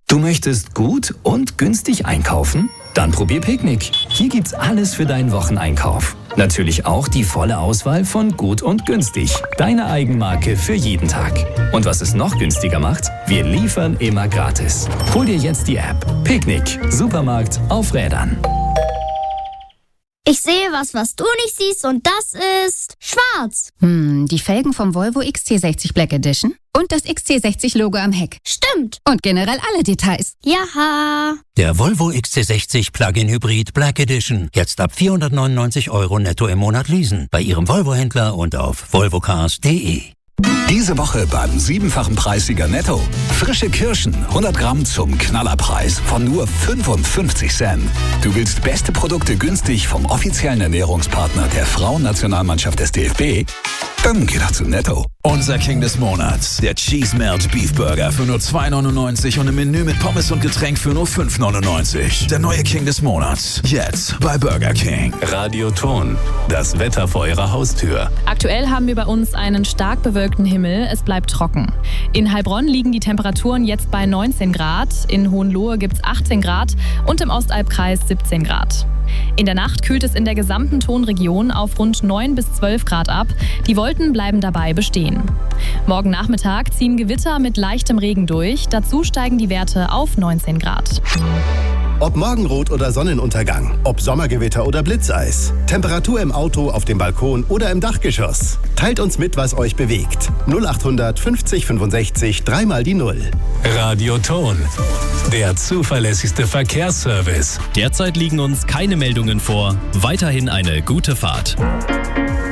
Du möchtest gut und günstig einkaufen? Dann probier Picknick. Hier gibt's alles für deinen Wocheneinkauf. Natürlich auch die volle Auswahl von Gut und Günstig. Deine Eigenmarke für jeden Tag. Und was es noch günstiger macht? Wir liefern immer gratis. Hol dir jetzt die App. Picknick. Supermarkt auf Rädern. Ich sehe was du nicht siehst und das ist schwarz. Die Felgen vom Volvo XC60 Black Edition und das XC60-Logo am Heck. Stimmt. Und generell alle Details. Jaha. Der Volvo XC60 Plug-in Hybrid Black Edition. Jetzt ab 499 € netto im Monat leasen. Bei Ihrem Volvo-Händler und auf volvocars.de. Diese Woche beim 7-fachen Preissieger Netto. Frische Kirschen, 100 Gramm zum Knallerpreis von nur 55 Cent. Du willst beste Produkte günstig vom offiziellen Ernährungspartner der Frauennationalmannschaft des DFB? Dann geh doch zu Netto. Unser King des Monats, der Cheese Melt Beef Burger für nur 2,99 und im Menü mit Pommes und Getränk für nur 5,99. Der neue King des Monats, jetzt bei Burger King. Radioton, das Wetter vor Eurer Haustür. Aktuell haben wir bei uns einen stark bewölkten Himmel, es bleibt trocken. In Heilbronn liegen die Temperaturen jetzt bei 19 Grad, in Hohenlohe gibt es 18 Grad und im Ostalbkreis 17 Grad. In der Nacht kühlt es in der gesamten Tonregion auf rund 9 bis 12 Grad ab. Die Wolken bleiben dabei bestehen. Morgen Nachmittag ziehen Gewitter mit leichtem Regen durch. Dazu steigen die Werte auf 19 Grad. Ob Morgenrot oder Sonnenuntergang, ob Sommergewitter oder Blitzeis, Temperatur im Auto, auf dem Balkon oder im Dachgeschoss. Teilt uns mit, was euch bewegt. 0800 50 65 3 die 0. Radioton, der zuverlässigste Verkehrsservice. Derzeit liegen uns keine Meldungen vor. Weiterhin eine gute Fahrt.